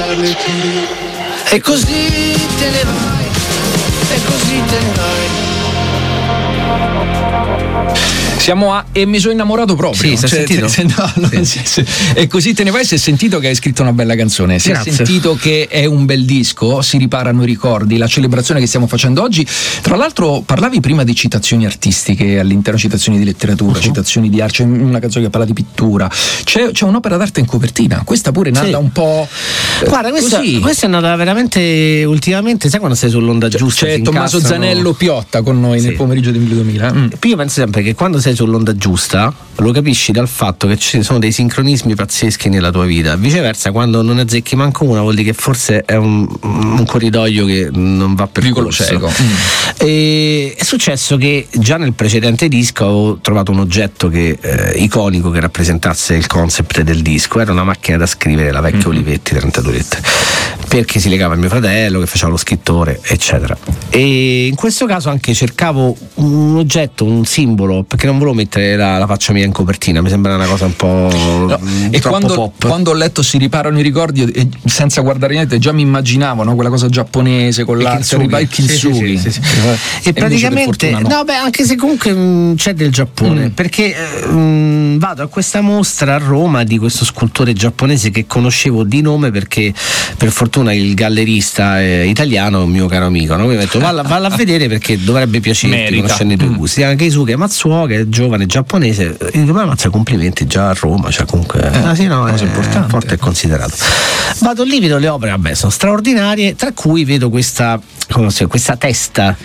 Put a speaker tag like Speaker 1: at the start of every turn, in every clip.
Speaker 1: E così te ne vai, e così te ne vai.
Speaker 2: Siamo a E mi sono innamorato proprio.
Speaker 1: Sì, sentito?
Speaker 2: E così te ne vai. Si è sentito che hai scritto una bella canzone. Si
Speaker 1: Grazie.
Speaker 2: è sentito che è un bel disco. Si riparano i ricordi. La celebrazione che stiamo facendo oggi. Tra l'altro parlavi prima di citazioni artistiche all'interno, citazioni di letteratura, citazioni di arte. C'è una canzone che parla di pittura. C'è un'opera d'arte in copertina. Questa pure è nata un po'.
Speaker 1: Guarda, questa è nata veramente ultimamente. Sai quando sei sull'onda giusta?
Speaker 2: C'è Tommaso Zanello Piotta con noi nel pomeriggio di 2000.
Speaker 1: Io penso sempre che quando sei sull'onda giusta lo capisci dal fatto che ci sono dei sincronismi pazzeschi nella tua vita. Viceversa, quando non azzecchi manco una, vuol dire che forse è un corridoio che non va per
Speaker 2: vicolo cieco.
Speaker 1: E è successo che già nel precedente disco avevo trovato un oggetto iconico che rappresentasse il concept del disco. Era una macchina da scrivere, la vecchia Olivetti 32 lettere, perché si legava a mio fratello che faceva lo scrittore, eccetera. E in questo caso anche cercavo un oggetto, un simbolo, perché non volevo mettere la faccia mia in copertina, mi sembra una cosa un po'
Speaker 2: e
Speaker 1: troppo pop.
Speaker 2: Quando ho letto Si riparano i ricordi, senza guardare niente, già mi immaginavo, no? Quella cosa giapponese con l'arte, il kintsugi.
Speaker 1: Sì. E praticamente anche se comunque c'è del Giappone, perché vado a questa mostra a Roma di questo scultore giapponese che conoscevo di nome, perché per fortuna il gallerista italiano è un mio caro amico, no? Mi ho detto valla a vedere perché dovrebbe piacerti conoscere i tuoi gusti. Anche Keisuke Matsuo, che è giovane giapponese, e dico, ma complimenti, già a Roma, cioè comunque è importante, forte e considerato. Vado lì, vedo le opere, sono straordinarie, tra cui vedo questa testa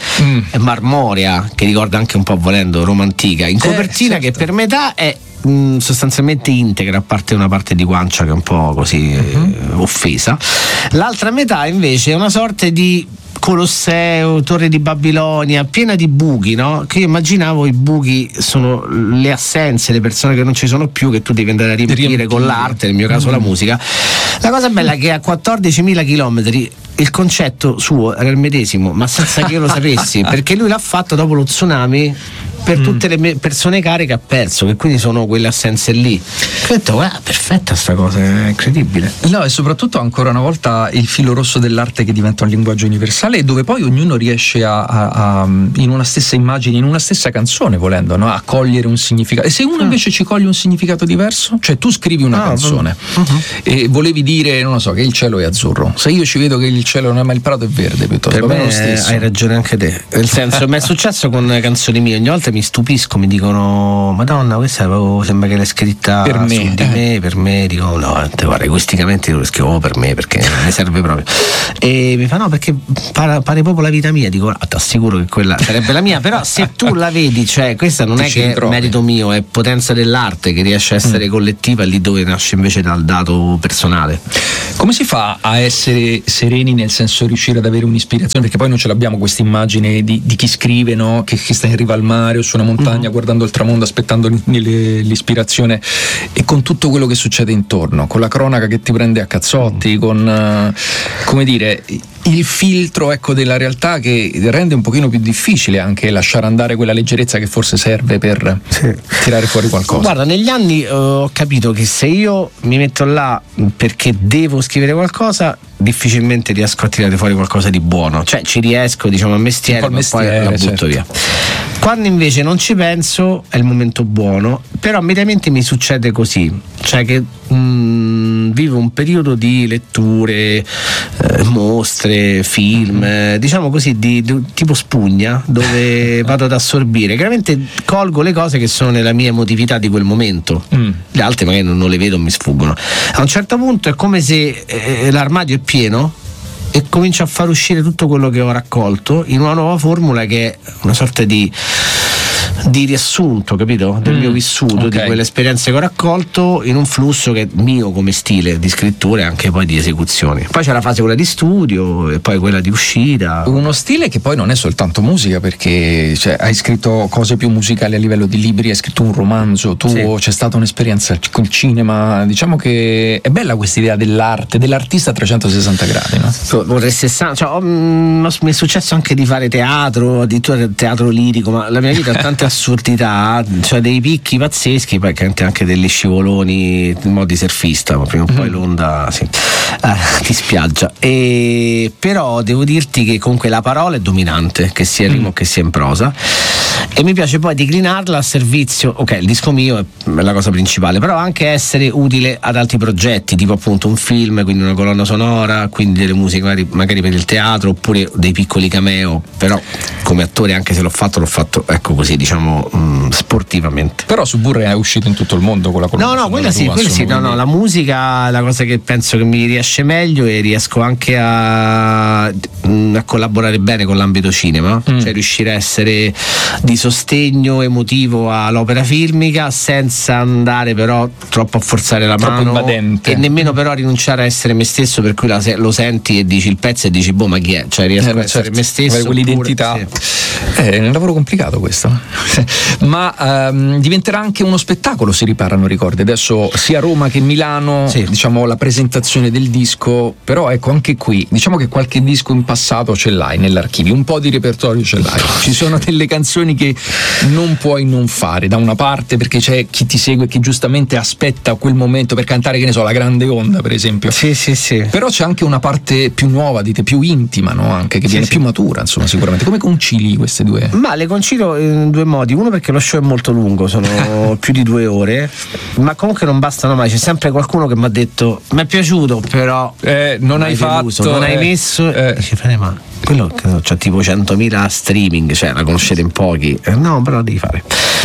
Speaker 1: marmorea che ricorda anche un po', volendo, Roma antica, in copertina, che per metà è sostanzialmente integra, a parte una parte di guancia che è un po' così offesa. L'altra metà invece è una sorta di Colosseo, Torre di Babilonia, piena di buchi, no? Che io immaginavo i buchi sono le assenze, le persone che non ci sono più, che tu devi andare a riempire con l'arte, nel mio caso la musica. La cosa bella è che a 14.000 chilometri il concetto suo era il medesimo, ma senza che io lo sapessi, perché lui l'ha fatto dopo lo tsunami per tutte le persone care che ha perso, che quindi sono quelle assenze lì. Ho detto, perfetta sta cosa, è incredibile.
Speaker 2: No, e soprattutto ancora una volta il filo rosso dell'arte che diventa un linguaggio universale, dove poi ognuno riesce a in una stessa immagine, in una stessa canzone, volendo, no? A cogliere un significato. E se uno invece ci coglie un significato diverso, cioè tu scrivi una canzone e volevi dire, non lo so, che il cielo è azzurro, se io ci vedo che il cielo non è, ma il prato è verde, piuttosto
Speaker 1: per me lo stesso. Hai ragione anche te, nel senso, mi è successo con canzoni mie, ogni volta mi stupisco, mi dicono, Madonna, questa sembra che l'hai scritta per me, di me, per me. Dico, no, guarda, egoisticamente lo scrivo per me, perché mi serve proprio. E mi fa, no, perché pare proprio la vita mia. Dico, ti assicuro che quella sarebbe la mia, però se tu la vedi, cioè questa non è che è merito mio, è potenza dell'arte che riesce a essere collettiva lì dove nasce invece dal dato personale.
Speaker 2: Come si fa a essere sereni, nel senso riuscire ad avere un'ispirazione, perché poi non ce l'abbiamo questa immagine di chi scrive, no? Che sta in riva al mare o su una montagna guardando il tramonto, aspettando l'ispirazione, e con tutto quello che succede intorno, con la cronaca che ti prende a cazzotti, con come dire, il filtro, ecco, della realtà, che rende un pochino più difficile anche lasciare andare quella leggerezza che forse serve per tirare fuori qualcosa.
Speaker 1: Guarda, negli anni ho capito che se io mi metto là perché devo scrivere qualcosa, difficilmente riesco a tirare fuori qualcosa di buono, cioè ci riesco, diciamo, a mestiere, ma poi la butto via. Quando invece non ci penso è il momento buono, però mediamente mi succede così, cioè che vivo un periodo di letture, mostre, film, diciamo così, di tipo spugna, dove vado ad assorbire, chiaramente colgo le cose che sono nella mia emotività di quel momento, le altre magari non le vedo, mi sfuggono. A un certo punto è come se l'armadio è pieno e comincio a far uscire tutto quello che ho raccolto in una nuova formula che è una sorta di riassunto, capito? Del mio vissuto, di quelle esperienze che ho raccolto, in un flusso che è mio come stile di scrittura e anche poi di esecuzione. Poi c'è la fase quella di studio e poi quella di uscita.
Speaker 2: Uno stile che poi non è soltanto musica, perché hai scritto cose più musicali a livello di libri, hai scritto un romanzo tuo, c'è stata un'esperienza con il cinema. Diciamo che è bella questa idea dell'arte, dell'artista a 360 gradi, no? Mi è successo anche di fare teatro, addirittura teatro lirico, ma la mia vita ha tante assurdità, cioè dei picchi pazzeschi, poi anche degli scivoloni in modo di surfista, ma prima o poi l'onda ti
Speaker 1: ti spiaggia. Però devo dirti che comunque la parola è dominante, che sia in rimo che sia in prosa, e mi piace poi declinarla a servizio, ok, il disco mio è la cosa principale, però anche essere utile ad altri progetti, tipo appunto un film, quindi una colonna sonora, quindi delle musiche magari per il teatro, oppure dei piccoli cameo, però come attore, anche se l'ho fatto ecco così, diciamo sportivamente.
Speaker 2: Però su Burre è uscito in tutto il mondo con la colonna sonora.
Speaker 1: Quella sì, no, la musica è la cosa che penso che mi riesce meglio, e riesco anche a collaborare bene con l'ambito cinema, cioè riuscire a essere di sostegno emotivo all'opera filmica senza andare però troppo a forzare la
Speaker 2: troppo
Speaker 1: mano
Speaker 2: invadente,
Speaker 1: e nemmeno però rinunciare a essere me stesso, per cui lo senti e dici il pezzo e dici boh, ma chi è? Cioè riesco a essere me stesso,
Speaker 2: quell'identità. Sì. È un lavoro complicato questo. Ma diventerà anche uno spettacolo, si riparano ricordi adesso sia a Roma che a Milano, sì. Diciamo la presentazione del disco, però ecco anche qui diciamo che qualche disco in passato ce l'hai nell'archivio, un po' di repertorio ce l'hai, ci sono delle canzoni che non puoi non fare, da una parte perché c'è chi ti segue che giustamente aspetta quel momento per cantare, che ne so, La Grande Onda per esempio,
Speaker 1: sì.
Speaker 2: Però c'è anche una parte più nuova di te, più intima, no? Anche che viene più matura, insomma, sicuramente. Come concili queste due?
Speaker 1: Ma le concilio in due modi. Uno perché lo show è molto lungo, sono più di 2 ore, ma comunque non bastano mai, c'è sempre qualcuno che mi ha detto mi è piaciuto, però
Speaker 2: non hai fatto,
Speaker 1: non hai messo, dice Fede, ma quello c'ha tipo 100.000 streaming, cioè la conoscete in pochi, no, però devi fare.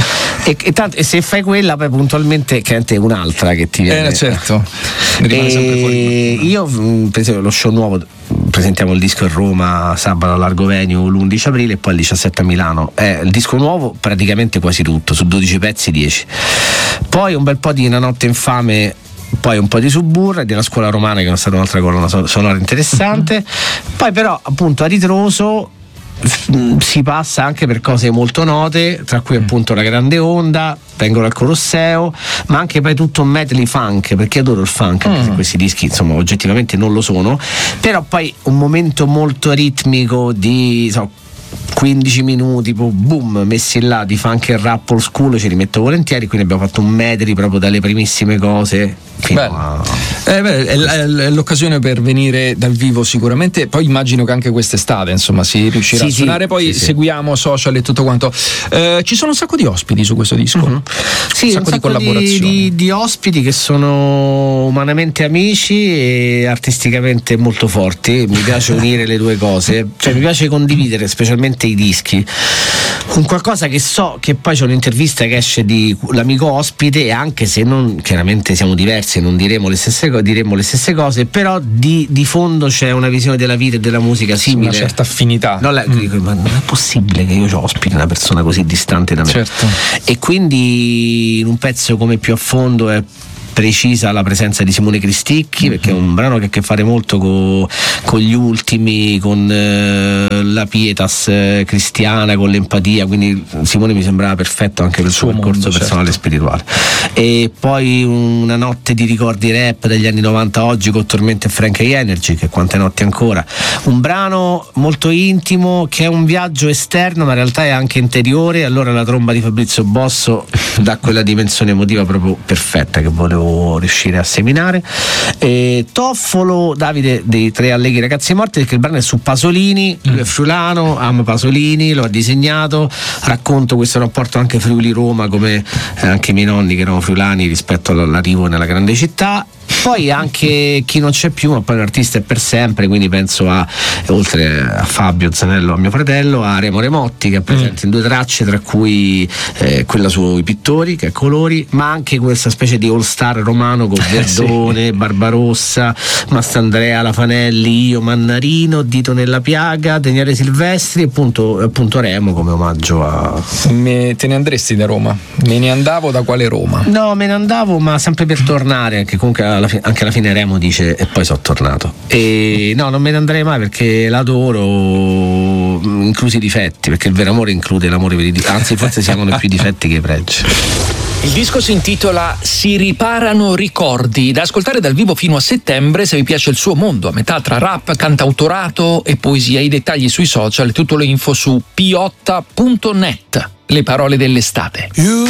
Speaker 1: E se fai quella poi puntualmente è un'altra che ti viene,
Speaker 2: certo, rimane sempre fuori.
Speaker 1: Io per esempio lo show nuovo, presentiamo il disco a Roma sabato a Largo Venue l'11 aprile e poi il 17 a Milano. Il disco nuovo praticamente quasi tutto, su 12 pezzi 10, poi un bel po' di Una notte infame, poi un po' di Suburra e della Scuola Romana, che è stata un'altra colonna sonora interessante. Poi però appunto a ritroso si passa anche per cose molto note, tra cui appunto La Grande Onda, Vengono al Colosseo, ma anche poi tutto un medley funk, perché adoro il funk, anche se questi dischi insomma oggettivamente non lo sono, però poi un momento molto ritmico di 15 minuti boom messi là di funk e rap old school, ci rimetto volentieri, quindi abbiamo fatto un medley proprio dalle primissime cose fino
Speaker 2: è l'occasione per venire dal vivo sicuramente, poi immagino che anche quest'estate insomma si riuscirà a suonare, poi seguiamo social e tutto quanto. Ci sono un sacco di ospiti su questo disco, un sacco di collaborazioni,
Speaker 1: di ospiti che sono umanamente amici e artisticamente molto forti. Mi piace unire le due cose, cioè mi piace condividere specialmente i dischi con qualcosa che so che poi c'è un'intervista che esce di l'amico ospite, e anche se non, chiaramente siamo diversi, non diremo le stesse cose, però di fondo c'è una visione della vita e della musica simile,
Speaker 2: una certa affinità.
Speaker 1: Dico, ma non è possibile che io ospiti una persona così distante da me,
Speaker 2: certo.
Speaker 1: E quindi in un pezzo come Più a fondo è precisa la presenza di Simone Cristicchi, perché è un brano che ha a che fare molto con gli ultimi, con la pietas cristiana, con l'empatia, quindi Simone mi sembrava perfetto anche per il suo percorso personale e spirituale. E poi Una notte di ricordi rap degli anni 90 oggi con Tormento e Frank Energy, che quante notti ancora, un brano molto intimo che è un viaggio esterno ma in realtà è anche interiore, allora la tromba di Fabrizio Bosso dà quella dimensione emotiva proprio perfetta che volevo riuscire a seminare. Toffolo Davide dei Tre Allegri Ragazzi Morti, perché il brano è su Pasolini, lui è friulano, ama Pasolini, lo ha disegnato, racconto questo rapporto anche Friuli-Roma, come anche i miei nonni che erano friulani rispetto all'arrivo nella grande città. Poi anche Chi non c'è più, ma poi un artista è per sempre, quindi penso oltre a Fabio Zanello, a mio fratello, a Remo Remotti, che è presente in 2 tracce, tra cui quella sui pittori, che è Colori, ma anche questa specie di all star romano con Verdone, Barbarossa, Mastandrea, Lafanelli, Io, Mannarino, Dito nella piaga, Daniele Silvestri e appunto Remo come omaggio a...
Speaker 2: Te ne andresti da Roma? Me ne andavo da quale Roma?
Speaker 1: No, me ne andavo, ma sempre per tornare, anche comunque anche alla fine Remo dice e poi sono tornato, e no, non me ne andrei mai perché l'adoro, inclusi i difetti, perché il vero amore include l'amore per i difetti, anzi forse siamo più difetti che i pregi.
Speaker 3: Il disco si intitola Si riparano ricordi, da ascoltare dal vivo fino a settembre se vi piace il suo mondo, a metà tra rap, cantautorato e poesia. I dettagli sui social, tutto le info su piotta.net. Le parole dell'estate.